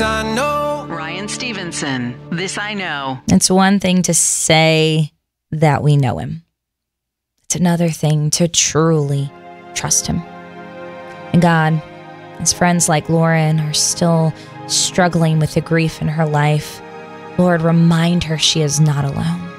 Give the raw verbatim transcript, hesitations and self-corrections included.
This I know. Ryan Stevenson, This I Know. It's one thing to say that we know him. It's another thing to truly trust him. And God, as friends like Lauren are still struggling with the grief in her life, Lord, remind her she is not alone.